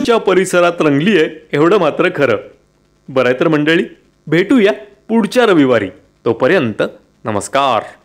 च्या परिसरात रंगली आहे एवढं मात्र खरं. बरं आहे तर मंडळी, भेटूया पुढच्या रविवारी. तोपर्यंत नमस्कार.